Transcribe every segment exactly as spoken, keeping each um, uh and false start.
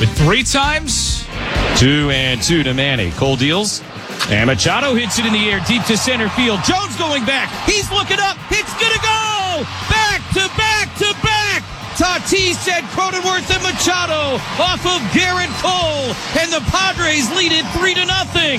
but three times. Two and two to Manny. Cole deals. And Machado hits it in the air deep to center field. Jones going back. He's looking up. It's going to go! Back to back to back! Tatis said Cronenworth and Machado off of Garrett Cole. And the Padres lead it three to nothing.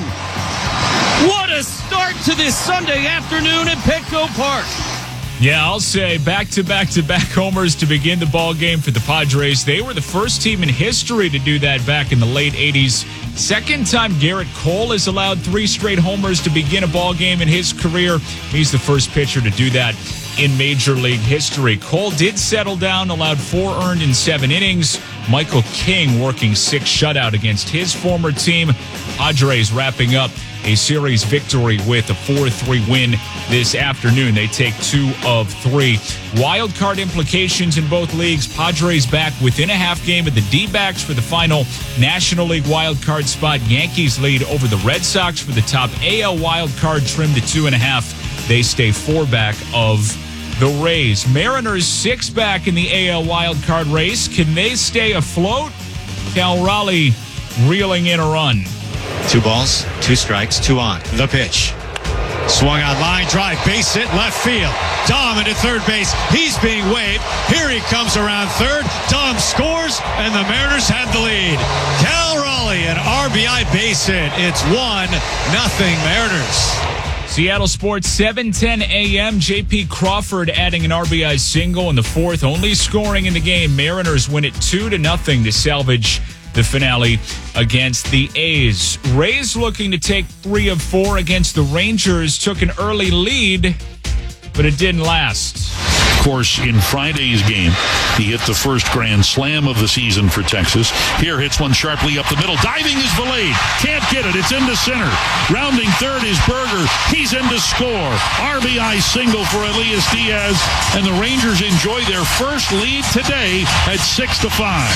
What a start to this Sunday afternoon at Petco Park. Yeah, I'll say back-to-back-to-back homers to begin the ball game for the Padres. They were the first team in history to do that back in the late eighties. Second time Garrett Cole has allowed three straight homers to begin a ball game in his career. He's the first pitcher to do that in Major League history. Cole did settle down, allowed four earned in seven innings. Michael King working six shutout against his former team. Padres wrapping up a series victory with a four three win this afternoon. They take two of three. Wild card implications in both leagues. Padres back within a half game of the D-backs for the final National League wild card spot. Yankees lead over the Red Sox for the top A L wild card, trimmed to two and a half. They stay four back of the Rays. Mariners six back in the A L wild card race. Can they stay afloat? Cal Raleigh reeling in a run. Two balls, two strikes, two on. The pitch. Swung on line drive, base hit, left field. Dom into third base. He's being waved. Here he comes around third. Dom scores, and the Mariners have the lead. Cal Raleigh, an R B I base hit. It's one nothing Mariners. Seattle Sports, seven ten a.m. J P Crawford adding an R B I single in the fourth, only scoring in the game. Mariners win it two to nothing to salvage the finale against the A's. Rays looking to take three of four against the Rangers. Took an early lead, but it didn't last. Of course, in Friday's game, he hit the first grand slam of the season for Texas. Here hits one sharply up the middle. Diving is Valade. Can't get it. It's into center. Rounding third is Berger. He's in to score. R B I single for Elias Diaz. And the Rangers enjoy their first lead today at six to five.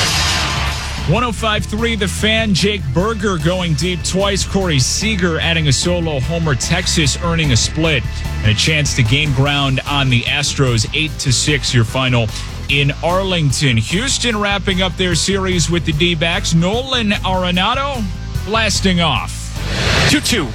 one oh five point three The Fan. Jake Berger going deep twice. Corey Seager adding a solo homer. Texas earning a split and a chance to gain ground on the Astros. eight to six your final in Arlington. Houston wrapping up their series with the D-backs. Nolan Arenado blasting off. two two.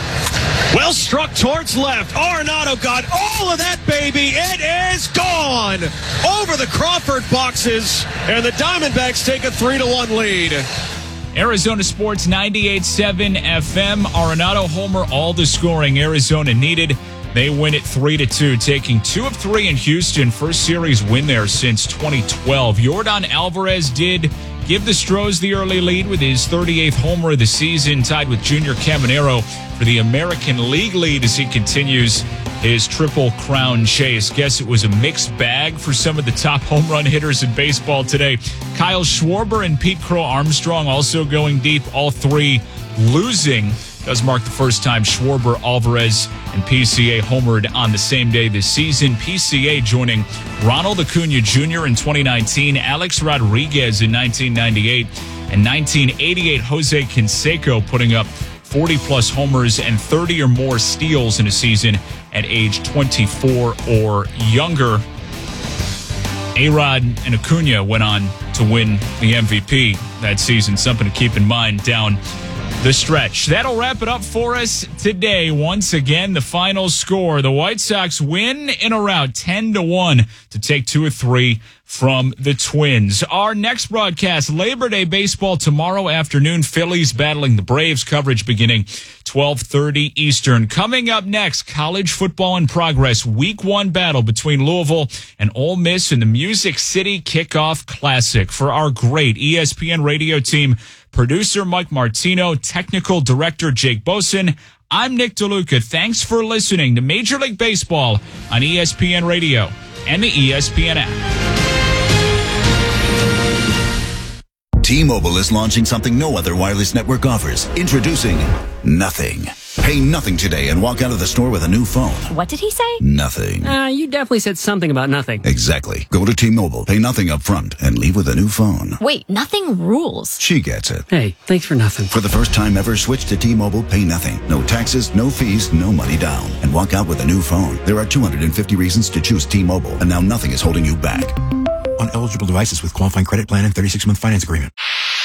Well struck towards left. Arenado got all of that, baby. It is gone over the Crawford boxes, and the Diamondbacks take a three to one lead. Arizona Sports ninety-eight point seven F M. Arenado homer, all the scoring Arizona needed. They win it three to two, taking two of three in Houston. First series win there since twenty twelve. Yordan Alvarez did give the Stros the early lead with his thirty-eighth homer of the season, tied with Junior Caminero for the American League lead as he continues his Triple Crown chase. Guess it was a mixed bag for some of the top home run hitters in baseball today. Kyle Schwarber and Pete Crow Armstrong also going deep, all three losing. Does mark the first time Schwarber, Alvarez, and P C A homered on the same day this season. P C A joining Ronald Acuna Junior in twenty nineteen, Alex Rodriguez in nineteen ninety-eight, and nineteen eighty-eight Jose Canseco putting up forty-plus homers and thirty or more steals in a season at age twenty-four or younger. A-Rod and Acuna went on to win the M V P that season, something to keep in mind down the stretch. That'll wrap it up for us today. Once again, the final score. The White Sox win in a rout ten to one to take two or three from the Twins. Our next broadcast, Labor Day baseball tomorrow afternoon. Phillies battling the Braves. Coverage beginning twelve thirty Eastern. Coming up next, college football in progress. Week one battle between Louisville and Ole Miss in the Music City Kickoff Classic. For our great E S P N radio team, producer Mike Martino, technical director Jake Boson, I'm Nick DeLuca. Thanks for listening to Major League Baseball on E S P N Radio and the E S P N app. T-Mobile is launching something no other wireless network offers. Introducing Nothing. Pay nothing today and walk out of the store with a new phone. What did he say? Nothing. Uh, you definitely said something about nothing. Exactly. Go to T-Mobile, pay nothing up front, and leave with a new phone. Wait, nothing rules. She gets it. Hey, thanks for nothing. For the first time ever, switch to T-Mobile, pay nothing. No taxes, no fees, no money down. And walk out with a new phone. There are two hundred fifty reasons to choose T-Mobile, and now nothing is holding you back. On eligible devices with qualifying credit plan and thirty-six month finance agreement.